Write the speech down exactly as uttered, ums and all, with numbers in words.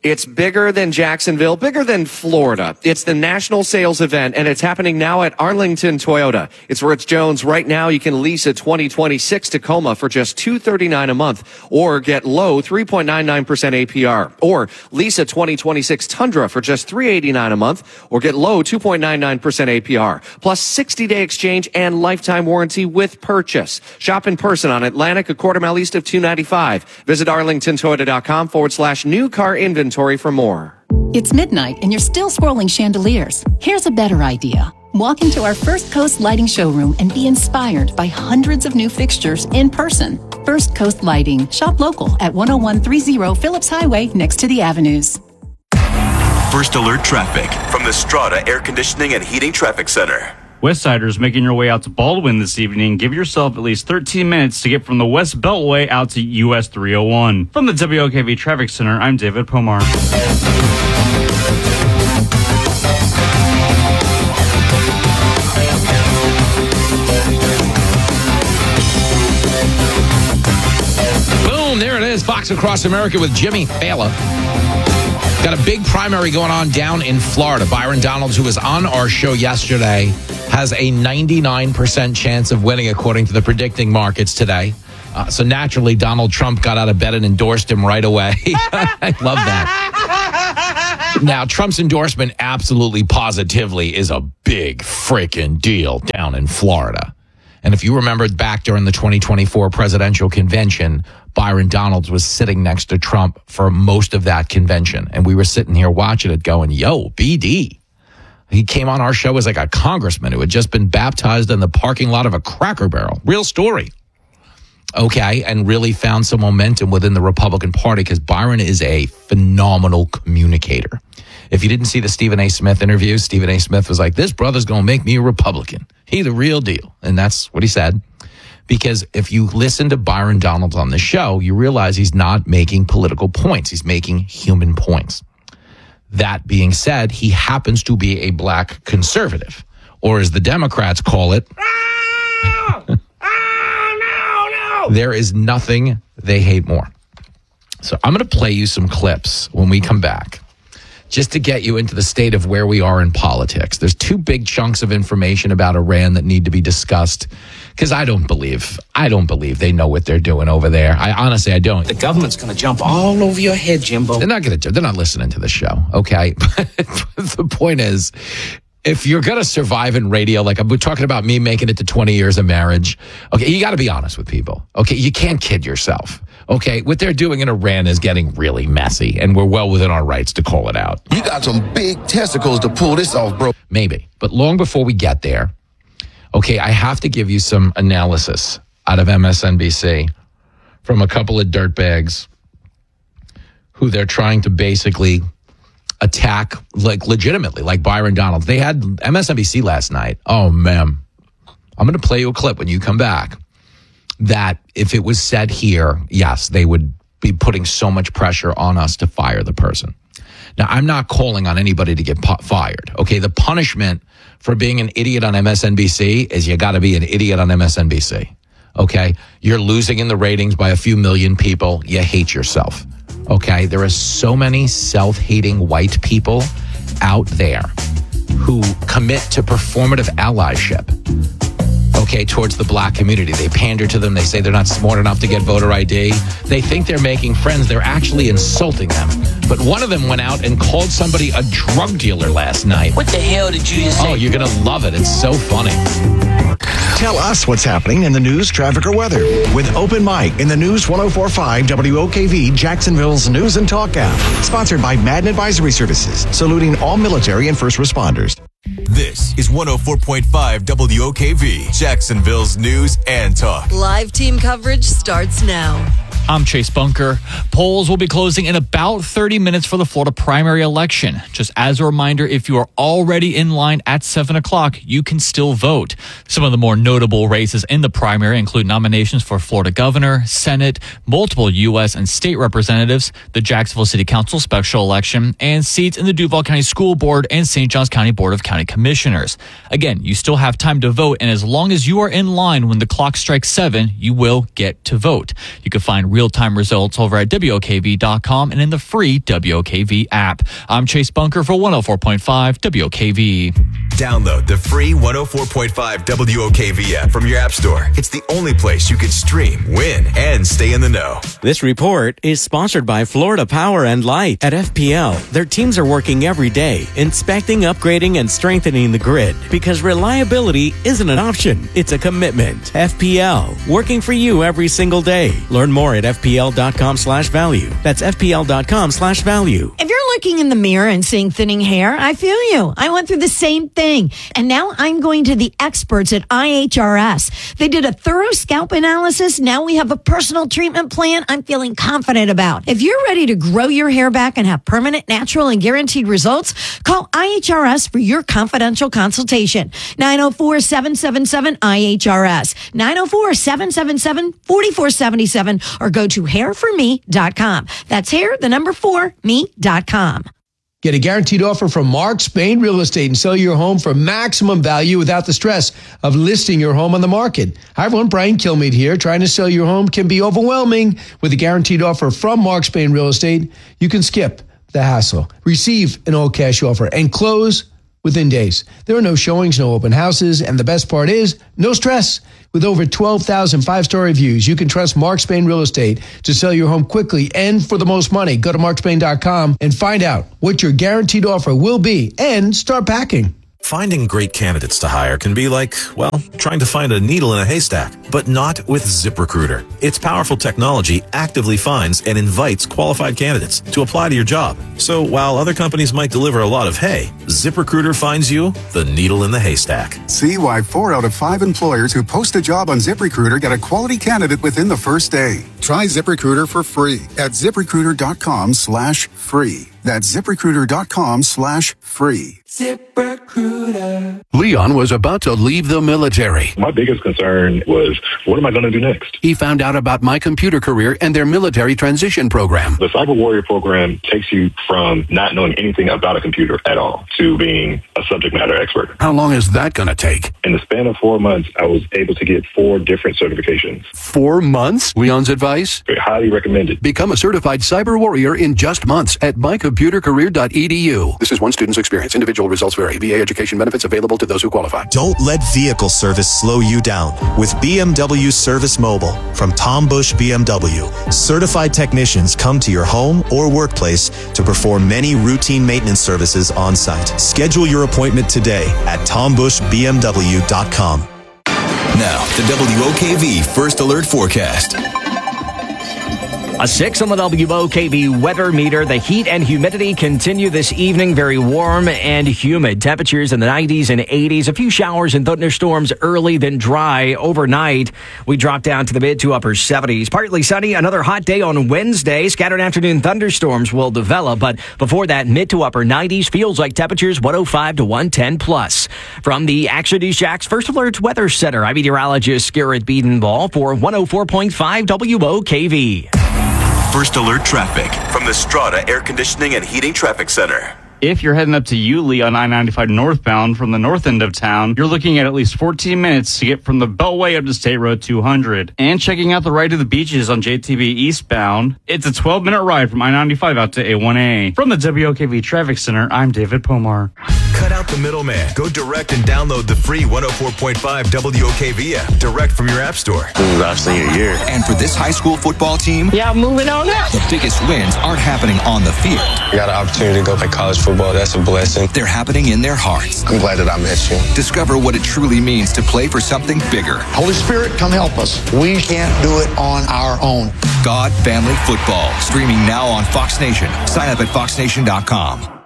It's bigger than Jacksonville, bigger than Florida. It's the national sales event, and it's happening now at Arlington Toyota. It's Rich Jones. Right now, you can lease a twenty twenty-six Tacoma for just two hundred thirty-nine dollars a month, or get low three point nine nine percent A P R. Or lease a twenty twenty-six Tundra for just three hundred eighty-nine dollars a month, or get low two point nine nine percent A P R. Plus sixty-day exchange and lifetime warranty with purchase. Shop in person on Atlantic, a quarter mile east of two ninety-five. Visit arlingtontoyota.com forward slash new car inventory for more. It's midnight and you're still scrolling chandeliers. Here's a better idea. Walk into our First Coast Lighting showroom and be inspired by hundreds of new fixtures in person. First Coast Lighting. Shop local at one oh one thirty Phillips Highway next to the Avenues. First Alert Traffic from the Strata Air Conditioning and Heating Traffic Center. Westsiders making your way out to Baldwin this evening, give yourself at least thirteen minutes to get from the West Beltway out to U S three oh one. From the W O K V Traffic Center, I'm David Pomar. Boom, there it is. Fox Across America with Jimmy Fallon. Got a big primary going on down in Florida. Byron Donalds, who was on our show yesterday, has a ninety-nine percent chance of winning, according to the predicting markets today. Uh, so naturally, Donald Trump got out of bed and endorsed him right away. I love that. Now, Trump's endorsement absolutely positively is a big freaking deal down in Florida. And if you remember back during the twenty twenty-four presidential convention, Byron Donalds was sitting next to Trump for most of that convention. And we were sitting here watching it going, yo, B D. He came on our show as like a congressman who had just been baptized in the parking lot of a Cracker Barrel. Real story. Okay, and really found some momentum within the Republican Party because Byron is a phenomenal communicator. If you didn't see the Stephen A. Smith interview, Stephen A. Smith was like, this brother's going to make me a Republican. He's the real deal. And that's what he said. Because if you listen to Byron Donalds on the show, you realize he's not making political points. He's making human points. That being said, he happens to be a black conservative, or as the Democrats call it, oh! Oh, no, no. There is nothing they hate more. So I'm going to play you some clips when we come back, just to get you into the state of where we are in politics. There's two big chunks of information about Iran that need to be discussed, because I don't believe, I don't believe they know what they're doing over there. I honestly, I don't. The government's going to jump all over your head, Jimbo. They're not going to, they're not listening to the show, okay? But the point is, if you're going to survive in radio, like we're talking about me making it to twenty years of marriage, okay, you got to be honest with people, okay? You can't kid yourself. Okay, what they're doing in Iran is getting really messy, and we're well within our rights to call it out. You got some big testicles to pull this off, bro. Maybe, but long before we get there, okay, I have to give you some analysis out of M S N B C from a couple of dirtbags who they're trying to basically attack, like legitimately, like Byron Donalds. They had M S N B C last night. Oh, man. I'm going to play you a clip when you come back that if it was said here, yes, they would be putting so much pressure on us to fire the person. Now, I'm not calling on anybody to get pu- fired. Okay, the punishment for being an idiot on M S N B C is you got to be an idiot on M S N B C. Okay, you're losing in the ratings by a few million people. You hate yourself. Okay, there are so many self-hating white people out there who commit to performative allyship, okay, towards the black community. They pander to them. They say they're not smart enough to get voter I D. They think they're making friends. They're actually insulting them. But one of them went out and called somebody a drug dealer last night. What the hell did you just say? Oh, you're going to love it. It's so funny. Tell us what's happening in the news, traffic, or weather with Open Mic in the News ten forty-five W O K V, Jacksonville's News and Talk app. Sponsored by Madden Advisory Services, saluting all military and first responders. This is one oh four point five W O K V, Jacksonville's News and Talk. Live team coverage starts now. I'm Chase Bunker. Polls will be closing in about thirty minutes for the Florida primary election. Just as a reminder, if you are already in line at seven o'clock, you can still vote. Some of the more notable races in the primary include nominations for Florida governor, Senate, multiple U S and state representatives, the Jacksonville City Council special election, and seats in the Duval County School Board and Saint Johns County Board of County Commissioners. commissioners. Again, you still have time to vote, and as long as you are in line when the clock strikes seven, you will get to vote. You can find real-time results over at W O K V dot com and in the free W O K V app. I'm Chase Bunker for one oh four point five W O K V. Download the free one oh four point five W O K V app from your app store. It's the only place you can stream, win, and stay in the know. This report is sponsored by Florida Power and Light. At F P L, their teams are working every day, inspecting, upgrading, and strengthening the grid, because reliability isn't an option, it's a commitment. F P L, working for you every single day. Learn more at F P L dot com slash value. That's F P L dot com slash value. If you're looking in the mirror and seeing thinning hair, I feel you. I went through the same thing. And now I'm going to the experts at I H R S. They did a thorough scalp analysis. Now we have a personal treatment plan I'm feeling confident about. If you're ready to grow your hair back and have permanent, natural, and guaranteed results, call I H R S for your confidential consultation. nine oh four, seven seven seven, I H R S. nine oh four, seven seven seven, four four seven seven or go to hair for me dot com. That's hair, the number four, me dot com. Get a guaranteed offer from Mark Spain Real Estate and sell your home for maximum value without the stress of listing your home on the market. Hi, everyone. Brian Kilmeade here. Trying to sell your home can be overwhelming. With a guaranteed offer from Mark Spain Real Estate, you can skip the hassle, receive an all-cash offer, and close within days. There are no showings, no open houses, and the best part is no stress. With over twelve thousand five-star reviews, you can trust Mark Spain Real Estate to sell your home quickly and for the most money. Go to mark spain dot com and find out what your guaranteed offer will be and start packing. Finding great candidates to hire can be like, well, trying to find a needle in a haystack, but not with ZipRecruiter. Its powerful technology actively finds and invites qualified candidates to apply to your job. So while other companies might deliver a lot of hay, ZipRecruiter finds you the needle in the haystack. See why four out of five employers who post a job on ZipRecruiter get a quality candidate within the first day. Try ZipRecruiter for free at ZipRecruiter dot com slash free. That's ZipRecruiter dot com slash free. ZipRecruiter. Leon was about to leave the military. My biggest concern was, what am I going to do next? He found out about My Computer Career and their military transition program. The Cyber Warrior program takes you from not knowing anything about a computer at all to being a subject matter expert. How long is that going to take? In the span of four months, I was able to get four different certifications. Four months? Leon's advice? Highly recommended. Become a certified cyber warrior in just months at my computer career dot e d u. This is one student's experience. Individual results vary. V A education benefits available to those who qualify. Don't let vehicle service slow you down with B M W Service Mobile from Tom Bush B M W. Certified technicians come to your home or workplace to perform many routine maintenance services on site. Schedule your appointment today at tom bush b m w dot com. Now, the W O K V First Alert Forecast. A six on the W O K V weather meter. The heat and humidity continue this evening. Very warm and humid. Temperatures in the nineties and eighties. A few showers and thunderstorms early, then dry overnight. We drop down to the mid to upper seventies. Partly sunny. Another hot day on Wednesday. Scattered afternoon thunderstorms will develop, but before that, mid to upper nineties. Feels like temperatures one oh five to one ten plus. From the Action News Jax First Alert Weather Center, I'm meteorologist Garrett Biedenball for one oh four point five W O K V. First Alert Traffic from the Strata Air Conditioning and Heating Traffic Center. If you're heading up to Yulee on I ninety-five northbound from the north end of town, you're looking at at least fourteen minutes to get from the Beltway up to State Road two hundred. And checking out the ride to the beaches on J T B eastbound, it's a twelve-minute ride from I ninety-five out to A one A. From the W O K V Traffic Center, I'm David Pomar. Cut out the middleman. Go direct and download the free one oh four point five W O K V app direct from your app store. This is the last thing of year. And for this high school football team, yeah, moving on up. The biggest wins aren't happening on the field. I got an opportunity to go play college football. That's a blessing. They're happening in their hearts. I'm glad that I met you. Discover what it truly means to play for something bigger. Holy Spirit, come help us. We can't do it on our own. God Family Football, streaming now on Fox Nation. Sign up at fox nation dot com.